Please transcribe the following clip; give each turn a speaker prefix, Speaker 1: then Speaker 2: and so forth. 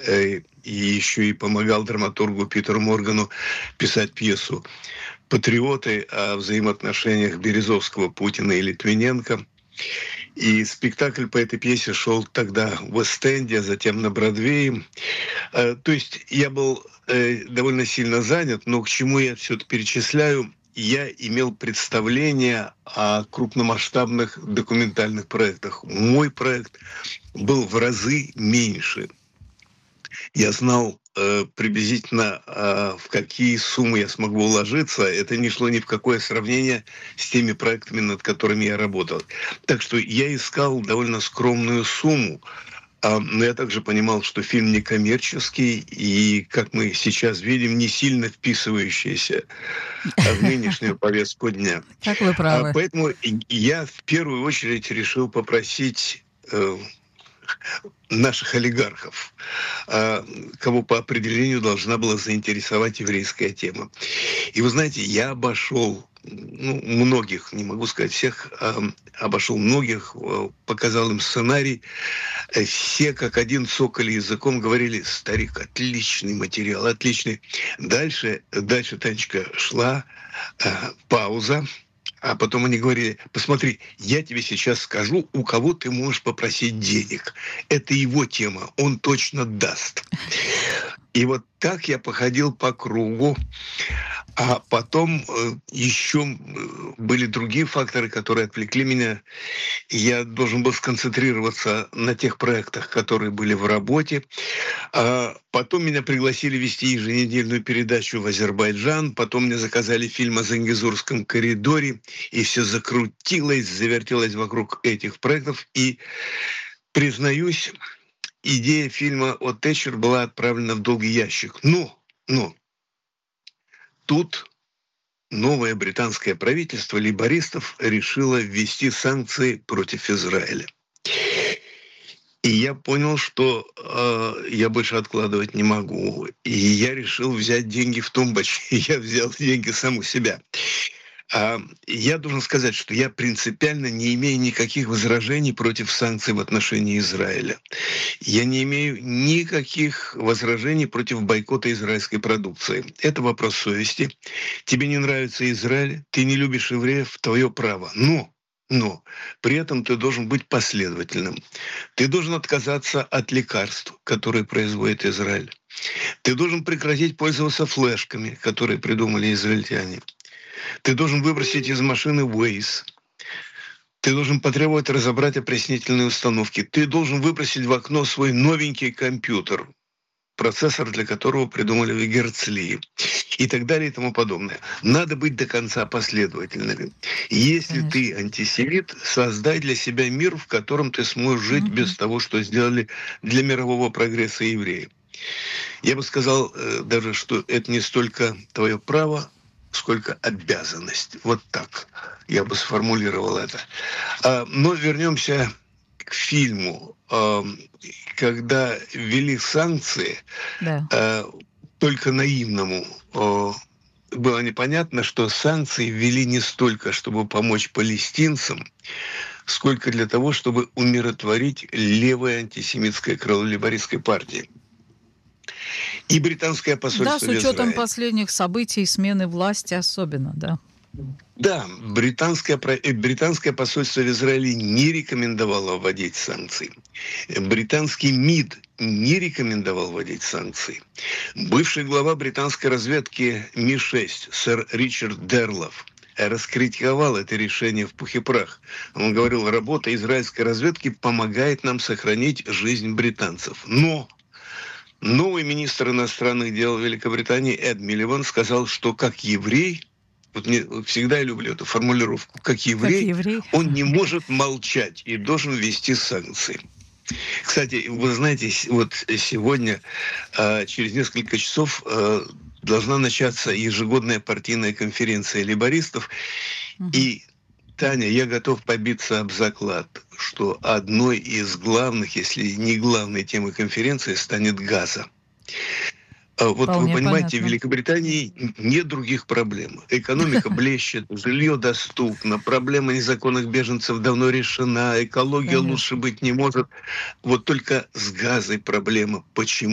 Speaker 1: и еще и помогал драматургу Питеру Моргану писать пьесу «Патриоты» о взаимоотношениях Березовского, Путина и Литвиненко. И спектакль по этой пьесе шел тогда в Вест-Энде, а затем на Бродвее. То есть я был довольно сильно занят, но к чему я все это перечисляю? Я имел представление о крупномасштабных документальных проектах. Мой проект был в разы меньше. Я знал приблизительно, в какие суммы я смогу уложиться. Это не шло ни в какое сравнение с теми проектами, над которыми я работал. Так что я искал довольно скромную сумму. Но я также понимал, что фильм некоммерческий и, как мы сейчас видим, не сильно вписывающийся в нынешнюю повестку дня.
Speaker 2: Как вы правы.
Speaker 1: Поэтому я в первую очередь решил попросить наших олигархов, кого по определению должна была заинтересовать еврейская тема. И вы знаете, я обошел многих, не могу сказать всех, обошел многих, показал им сценарий. Все как один цокали языком, говорили: старик, отличный материал, отличный. Дальше, Танечка, шла пауза. А потом они говорили: посмотри, я тебе сейчас скажу, у кого ты можешь попросить денег. Это его тема, он точно даст. И вот так я походил по кругу. А потом еще были другие факторы, которые отвлекли меня. Я должен был сконцентрироваться на тех проектах, которые были в работе. Потом меня пригласили вести еженедельную передачу в Азербайджан. Потом мне заказали фильм о Зангезурском коридоре. И все закрутилось, завертелось вокруг этих проектов. И, признаюсь, идея фильма о Тэтчер была отправлена в долгий ящик. Но тут новое британское правительство лейбористов решило ввести санкции против Израиля. И я понял, что я больше откладывать не могу. И я решил взять деньги в тумбочке. Я взял деньги сам у себя. Я должен сказать, что я принципиально не имею никаких возражений против санкций в отношении Израиля. Я не имею никаких возражений против бойкота израильской продукции. Это вопрос совести. Тебе не нравится Израиль, ты не любишь евреев, твое право. Но при этом ты должен быть последовательным. Ты должен отказаться от лекарств, которые производит Израиль. Ты должен прекратить пользоваться флешками, которые придумали израильтяне. Ты должен выбросить из машины Waze. Ты должен потребовать разобрать опреснительные установки. Ты должен выбросить в окно свой новенький компьютер, процессор для которого придумали в Герцли, и так далее и тому подобное. Надо быть до конца последовательным. Если
Speaker 2: Конечно.
Speaker 1: ты антисемит, создай для себя мир, в котором ты сможешь жить без того, что сделали для мирового прогресса евреи. Я бы сказал даже, что это не столько твое право, сколько обязанность. Вот так я бы сформулировал это. Но вернемся к фильму. Когда ввели санкции,
Speaker 2: Да.
Speaker 1: только наивному было непонятно, что санкции ввели не столько, чтобы помочь палестинцам, сколько для того, чтобы умиротворить левое антисемитское крыло лейбористской партии. И британское
Speaker 2: Да,
Speaker 1: посольство
Speaker 2: с
Speaker 1: в
Speaker 2: учетом
Speaker 1: Израиле.
Speaker 2: последних событий, смены власти особенно, да.
Speaker 1: Да, британское посольство в Израиле не рекомендовало вводить санкции. Британский МИД не рекомендовал вводить санкции. Бывший глава британской разведки Ми-6, сэр Ричард Дерлов, раскритиковал это решение в пух и прах. Он говорил: работа израильской разведки помогает нам сохранить жизнь британцев. Но новый министр иностранных дел Великобритании Эд Милибанд сказал, что как еврей, всегда я люблю эту формулировку, как
Speaker 2: Как
Speaker 1: еврей,
Speaker 2: еврей.
Speaker 1: он не может молчать и должен ввести санкции. Кстати, вы знаете, вот сегодня, через несколько часов, должна начаться ежегодная партийная конференция лейбористов. И, Таня, я готов побиться об заклад, что одной из главных, если не главной темой конференции станет Газа. Вот вы
Speaker 2: Вполне
Speaker 1: понимаете, в
Speaker 2: понятно.
Speaker 1: Великобритании нет других проблем. Экономика блещет, жилье доступно, проблема незаконных беженцев давно решена, экология лучше
Speaker 2: Конечно.
Speaker 1: быть не может. Вот только с Газой проблема. Почему?